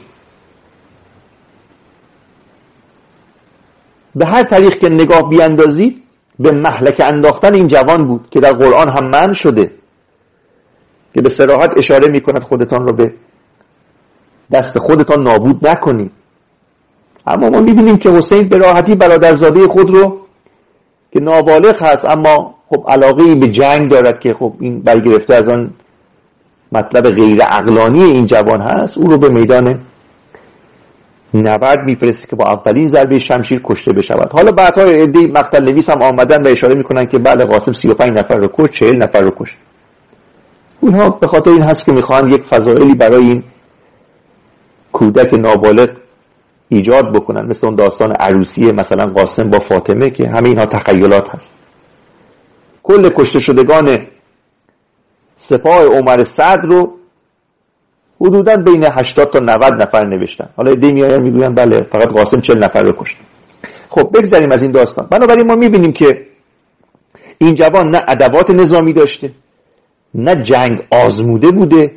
به هر طریق که نگاه بیاندازید به مهلک انداختن این جوان بود که در قرآن هم منع شده، که به صراحت اشاره میکند خودتان رو به دست خودتان نابود نکنید. اما ما میبینیم که حسین به راحتی برادرزاده خود رو که نابالغ هست اما خب علاقه‌ای به جنگ دارد که خب این برگرفته از آن مطلب غیر عقلانی این جوان هست، او رو به میدان نبرد میفرسته که با اولین ضربه شمشیر کشته بشود. حالا بعدها عده مقتل نویس هم آمدن و اشاره میکنن که بله قاسم سی و پنج نفر رو کشت، چهل نفر رو کشت. اونها به خاطر این هست که میخوان یک فضائلی برای این کودک نابالغ ایجاد بکنن، مثل اون داستان عروسی مثلا قاسم با فاطمه که همه اینها تخیلات هست. کل کشته شدگان سپاه عمر سعد رو حدوداً بین هشتاد تا نود نفر نوشتن. حالا عده‌ای میآیند میگویند بله فقط قاسم چهل نفر رو کشت. خب بگذاریم از این داستان. بنابراین ما میبینیم که این جوان نه ادوات نظامی داشته، نه جنگ آزموده بوده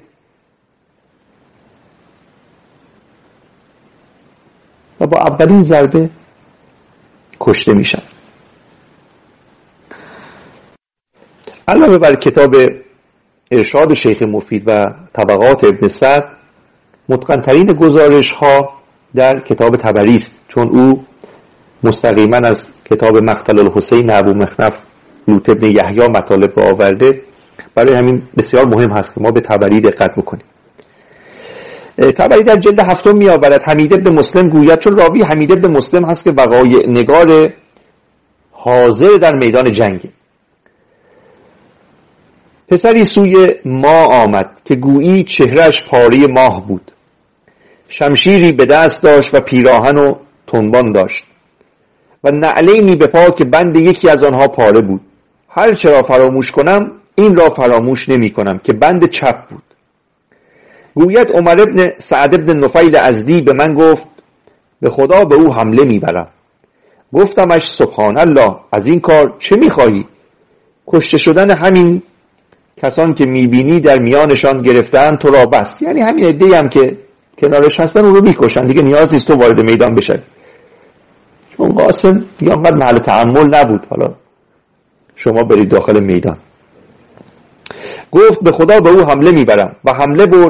و با اولین ضربه کشته میشن. علاوه بر کتاب ارشاد شیخ مفید و طبقات ابن سعد، متقن‌ترین گزارش ها در کتاب طبری است، چون او مستقیما از کتاب مقتل الحسین ابو مخنف لوط ابن یحیی مطالب آورده. برای همین بسیار مهم هست که ما به طبری دقت بکنیم. طبری در جلد هفتم می آورد حمید ابن مسلم گوید، چون راوی حمید ابن مسلم هست که وقایع نگار حاضر در میدان جنگ، پسری سوی ما آمد که گویی چهرهش پاره ماه بود، شمشیری به دست داشت و پیراهن و تنبان داشت و نعلینی به پا که بند یکی از آنها پاره بود. هر چرا فراموش کنم این را فراموش نمی کنم که بند چپ بود. گوید عمر ابن سعد ابن نفیل ازدی به من گفت به خدا به او حمله میبرم. گفتمش سبحان الله، از این کار چه میخواهی؟ کشته شدن همین کسان که میبینی در میانشان گرفتن تو را بس. یعنی همین عده‌ای هم که کنارش هستن اون رو میکشن، دیگه نیاز نیست تو وارد میدان بشی. چون قاسم دیگه اونقدر محل تأمل نبود، حالا شما برید داخل میدان. گفت به خدا به او حمله میبرم و حمله برد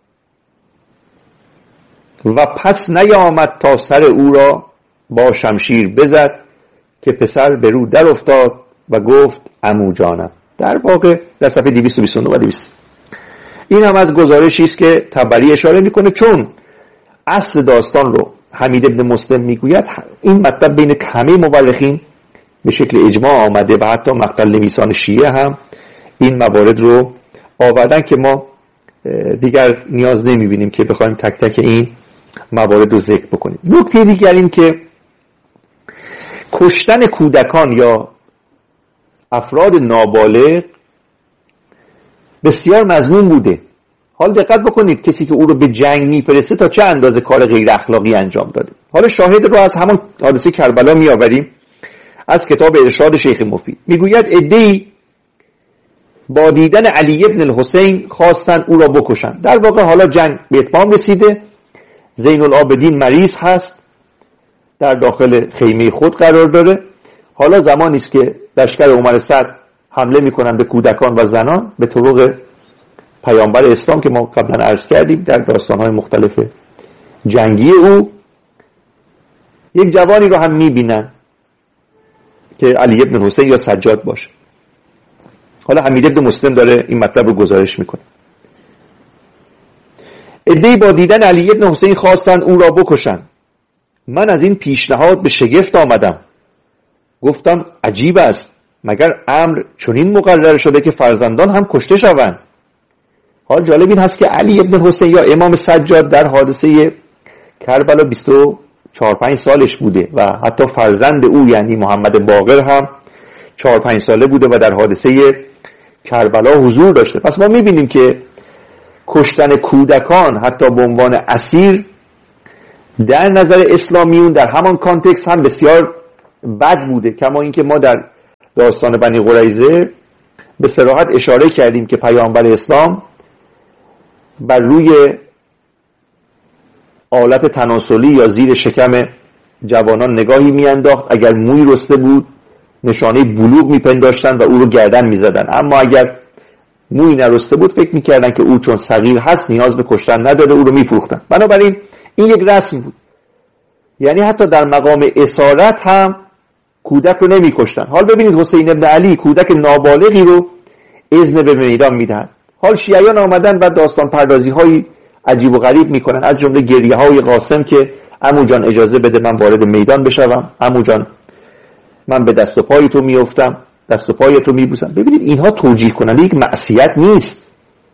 و پس نیامد تا سر او را با شمشیر بزد که پسر به رو در افتاد و گفت عمو جانم. در واقع در صفحه دویست و بیست و نه و دویست. این هم از گزارشی است که طبری اشاره میکنه، چون اصل داستان رو حمید ابن مسلم میگوید. این مطلب بین همه مورخین به شکل اجماع آمده و حتی مقتل نویسان شیعه هم این موارد رو آوردن که ما دیگر نیاز نمیبینیم که بخوایم تک تک این موارد رو ذکر بکنیم. نکته دیگر این که کشتن کودکان یا افراد نابالغ بسیار مذموم بوده. حال دقت بکنید کسی که او رو به جنگ میفرسته تا چه اندازه کار غیر اخلاقی انجام داده. حالا شاهد رو از همان حادثه کربلا می آوریم از کتاب ارشاد شیخ مفید. میگوید عده‌ای با دیدن علی ابن الحسین خواستن او را بکشن. در واقع حالا جنگ به اتمام رسیده، زین العابدین مریض هست، در داخل خیمه خود قرار داره. حالا زمانی است که لشکر عمر سعد حمله میکنن به کودکان و زنان به طرق پیامبر اسلام که ما قبلا عرض کردیم در داستان‌های مختلف جنگی او. یک جوانی رو هم میبینن که علی ابن حسین یا سجاد باشه. حالا حمید ابن مسلم داره این مطلب رو گزارش میکنه. عده‌ای با دیدن علی ابن حسین خواستن او را بکشن من از این پیشنهاد به شگفت آمدم. گفتم عجیب است، مگر امر چنین مقرر شده که فرزندان هم کشته شوند؟ حال جالب این هست که علی ابن حسین یا امام سجاد در حادثه کربلا بیست و چهار پنج سالش بوده و حتی فرزند او یعنی محمد باقر هم چهار پنج ساله بوده و در حادثه کربلا حضور داشته. پس ما میبینیم که کشتن کودکان حتی به عنوان اسیر در نظر اسلامیون در همان کانتکست هم بسیار بد بوده، کما اینکه ما در داستان بنی قریظه به صراحت اشاره کردیم که پیامبر اسلام بر روی آلت تناسلی یا زیر شکم جوانان نگاهی میانداخت، اگر موی رسته بود نشانه بلوغ میپنداشتن و او رو گردن میزدن، اما اگر موی نرسته بود فکر میکردن که او چون صغیر هست نیاز به کشتن نداره، او رو میفروختن. بنابراین این یک رسم بود، یعنی حتی در مقام اسارت هم کودک رو نمیکشتن. حال ببینید حسین ابن علی کودک نابالغی رو اذن به میدان میدن. حال شیعیان آمدن و داستان پردازی های عجیب و غریب میکنن، از جمله گریه های قاسم که عمو جان اجازه بده من وارد میدان بشوم، عمو جان من به دست و پای تو میافتم، دست و پای تو میبوسم. ببینید اینها توجیه کننده یک معصیت نیست.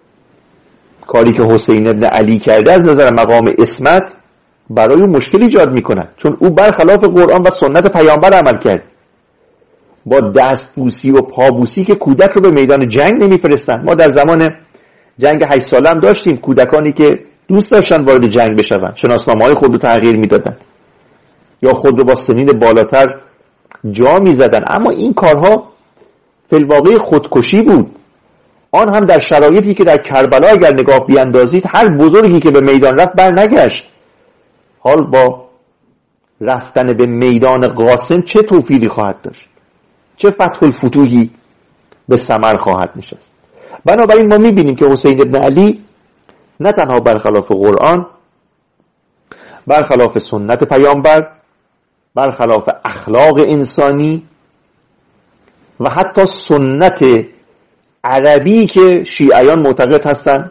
کاری که حسین ابن علی کرده از نظر مقام عصمت برای او مشکل ایجاد میکنه، چون او برخلاف قرآن و سنت پیامبر عمل کرد. با دستبوسی و پابوسی که کودک رو به میدان جنگ نمیفرستن. ما در زمان جنگ هشت ساله هم داشتیم کودکانی که دوست داشتن وارد جنگ بشون، شناسنامه‌های خود رو تغییر میدادن یا خود رو با سنین بالاتر جا میزدن، اما این کارها فی الواقع خودکشی بود. آن هم در شرایطی که در کربلا اگر نگاه بیاندازید هر بزرگی که به میدان رفت بر نگشت. حال با رفتن به میدان قاسم چه توفیقی خواهد داشت، چه فتح الفتوحی به ثمر خواهد نشست. بنابراین ما میبینیم که حسین ابن علی نه تنها برخلاف قرآن، برخلاف سنت پیامبر، برخلاف اخلاق انسانی و حتی سنت عربی که شیعیان معتقد هستند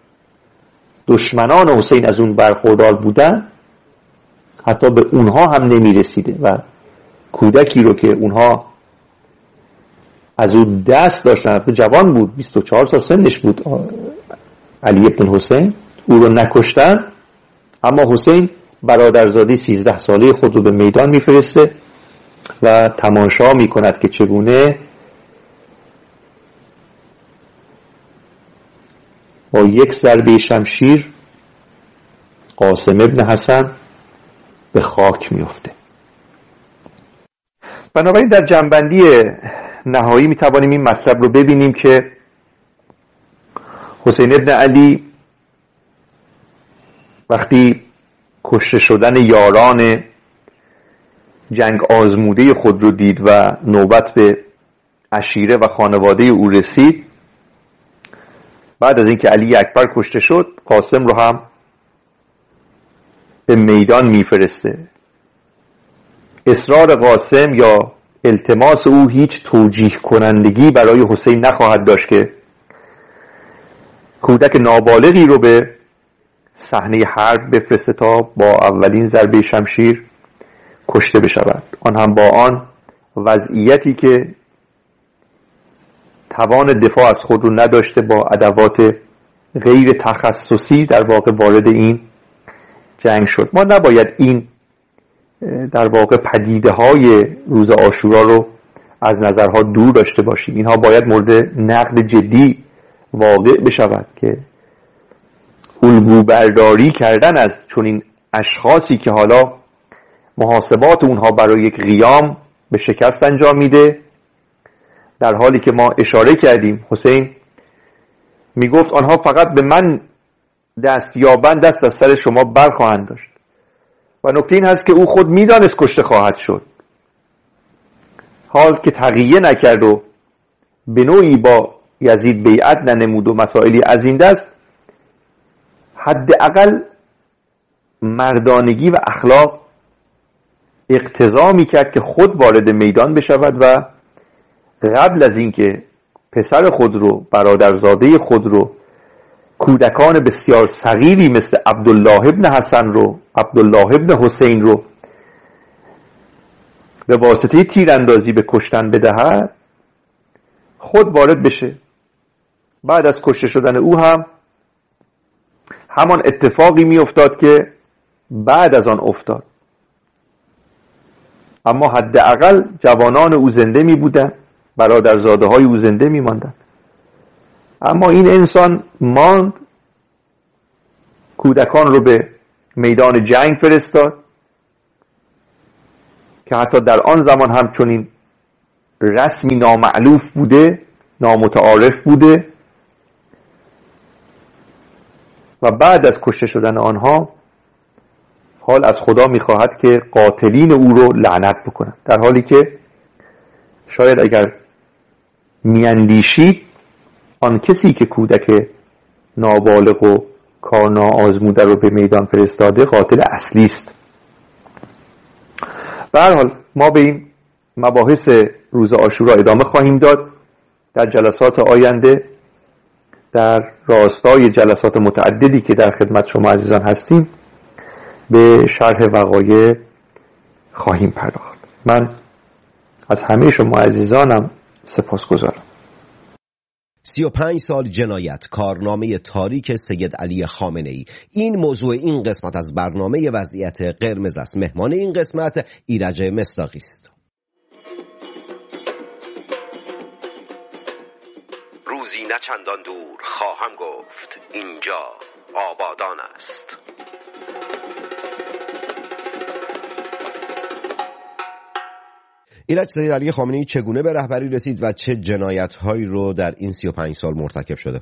دشمنان حسین از اون برخوردار بودن، حتی به اونها هم نمی رسیده و کودکی رو که اونها از اون دست داشتن، حتی جوان بود، بیست و چهار سال سنش بود علی ابن حسین، او رو نکشتن، اما حسین برادرزاده سیزده ساله خود رو به میدان میفرسته و تماشا میکند که چگونه با یک ضربه شمشیر قاسم ابن حسن به خاک میفته. بنابراین در جنبندی نهایی میتوانیم این مطلب رو ببینیم که حسین ابن علی وقتی کشته شدن یاران جنگ آزموده خود رو دید و نوبت به عشیره و خانواده او رسید، بعد از اینکه علی اکبر کشته شد قاسم رو هم به میدان میفرسته. اصرار قاسم یا التماس او هیچ توجیه کنندگی برای حسین نخواهد داشت که کودک نابالغی رو به صحنه حرب بفرسته تا با اولین ضربه شمشیر کشته بشود، آن هم با آن وضعیتی که توان دفاع از خود رو نداشته، با ادوات غیر تخصصی در واقع وارد این جنگ شد. ما نباید این در واقع پدیده های روز عاشورا رو از نظرها دور داشته باشیم. اینها باید مورد نقد جدی واقع بشود که الگو برداری کردن از چنین اشخاصی که حالا محاسبات اونها برای یک قیام به شکست انجام میده، در حالی که ما اشاره کردیم حسین میگفت آنها فقط به من دست یابند دست از سر شما برخواهند داشت و نکته این هست که او خود میدانست کشته خواهد شد. حال که تقیه نکرد و به نوعی با یزید بیعت ننمود و مسائلی از این دست، حداقل مردانگی و اخلاق اقتضا میکرد که خود وارد میدان بشود و قبل از اینکه پسر خود رو، برادرزاده خود رو، کودکان بسیار صغیری مثل عبدالله ابن حسن رو، عبدالله ابن حسین رو به واسطه تیراندازی به کشتن بدهد، خود وارد بشه. بعد از کشته شدن او هم همان اتفاقی می افتاد که بعد از آن افتاد، اما حداقل جوانان او زنده می بودن، برادرزاده های او زنده می ماندن. اما این انسان ماند، کودکان رو به میدان جنگ فرستاد که حتی در آن زمان هم چنین رسمی نامألوف بوده، نامتعارف بوده، و بعد از کشته شدن آنها حال از خدا می‌خواهد که قاتلین او رو لعنت بکنند، در حالی که شاید اگر میاندیشید آن کسی که کودک نابالغ و کار ناآزموده رو به میدان فرستاده قاتل اصلی است. به هر حال ما به این مباحث روز عاشورا ادامه خواهیم داد در جلسات آینده، در راستای جلسات متعددی که در خدمت شما عزیزان هستیم به شرح وقایع خواهیم پرداخت. من از همه شما عزیزانم سپاسگزارم. سی و پنج سال جنایت، کارنامه تاریک سید علی خامنه‌ای، این موضوع این قسمت از برنامه وضعیت قرمز است. مهمان این قسمت ایرج مصداقی است. روزی نه چندان دور خواهم گفت اینجا آبادان است. ایرج، سید علی خامنه‌ای چگونه به رهبری رسید و چه جنایت‌هایی رو در این سی و پنج سال مرتکب شده؟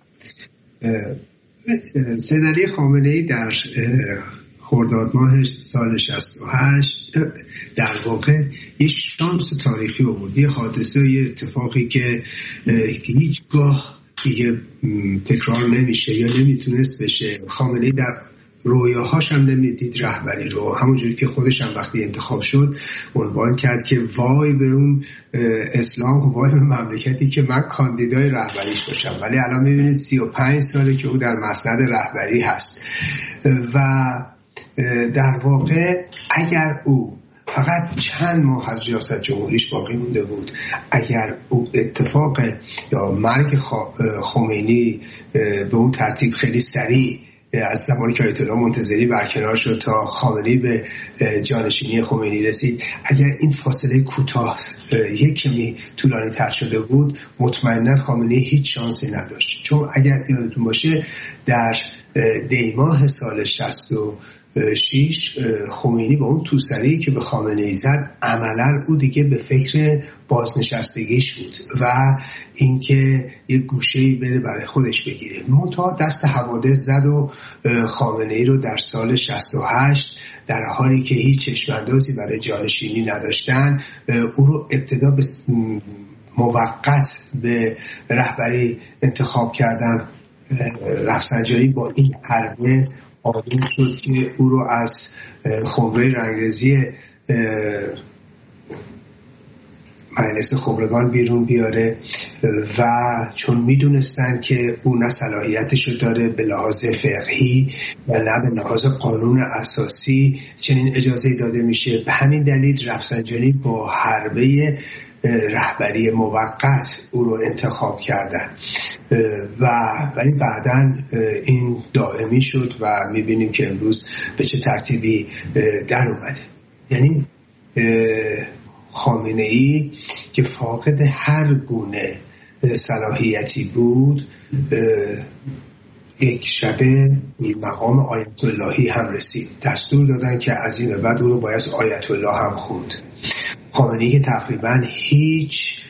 سید علی خامنه‌ای در خرداد ماه سال شصت و هشت در واقع یه شانس تاریخی آورد، یه حادثه، یه اتفاقی که هیچگاه دیگه تکرار نمیشه یا نمیتونست بشه. خامنه‌ای در رویاهاش هم نمیدید رهبری رو، همونجوری که خودش هم وقتی انتخاب شد عنوان کرد که وای به اون اسلام و وای به مملکتی که من کاندیدای رهبریش باشم. ولی الان میبینید سی و پنج ساله که او در مسند رهبری هست و در واقع اگر او فقط چند ماه از ریاست جمهوریش باقی مونده بود، اگر او اتفاق یا مرگ خمینی به اون ترتیب خیلی سریع از زمانی که آیت الله منتظری برکنار شد تا خامنه‌ای به جانشینی خمینی رسید، اگر این فاصله کوتاه یک کمی طولانی تر شده بود، مطمئنا خامنه‌ای هیچ شانسی نداشت. چون اگر یادتون باشه در دیماه سال شصت و شش خمینی با اون توسری که به خامنه‌ای زد عملاً او دیگه به فکر بازنشستگیش بود و اینکه یک گوشه‌ای بره برای خودش بگیره. منتها دست حوادث زد و خامنه‌ای رو در سال شصت و هشت در حالی که هیچ چشم‌اندازی برای جانشینی نداشتن او رو ابتدا به موقت به رهبری انتخاب کردن. رفسنجانی با این حربه آمون شد که او رو از خمره رنگرزی مجلس خبرگان بیرون بیاره و چون میدونستن که او نه صلاحیتشو داره به لحاظ فقهی و نه به لحاظ قانون اساسی چنین اجازه داده میشه، به همین دلیل رفسنجانی با حربه رهبری موقت او رو انتخاب کردن و ولی بعداً این دائمی شد و میبینیم که امروز به چه ترتیبی در اومده. یعنی خامنه‌ای که فاقد هر گونه صلاحیتی بود یک شبه این مقام آیت اللهی هم رسید. دستور دادن که از این بعد او رو باید آیت الله هم خوند. خامنه‌ای که تقریبا هیچ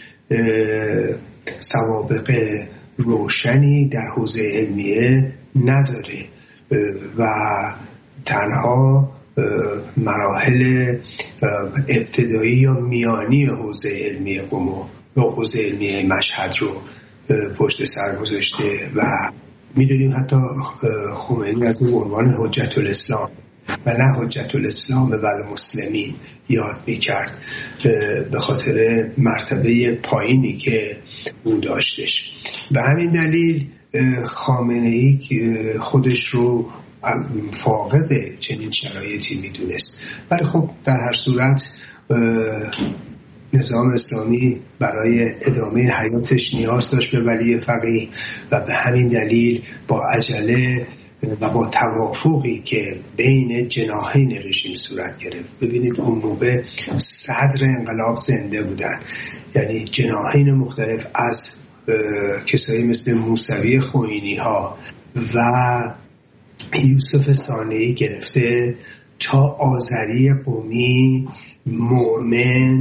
سوابق روشنی در حوزه علمیه نداره و تنها مراحل ابتدایی یا میانی حوزه علمی قم و حوزه علمی مشهد رو پشت سر گذاشته و میدونیم حتی خمینی از اون عنوان حجت الاسلام و نه حجت الاسلام و المسلمین یاد میکرد به خاطر مرتبه پایینی که او داشتش. به همین دلیل خامنه‌ای خودش رو فاقد چنین شرایطی میدونست. ولی خب در هر صورت نظام اسلامی برای ادامه حیاتش نیاز داشت به ولی فقیه و به همین دلیل با عجله و با توافقی که بین جناحین رژیم صورت گرفت. ببینید اون موقع صدر انقلاب زنده بودن، یعنی جناحین مختلف از کسایی مثل موسوی خوئینی ها و یوسف صانعی گرفته تا آذری قمی، مؤمن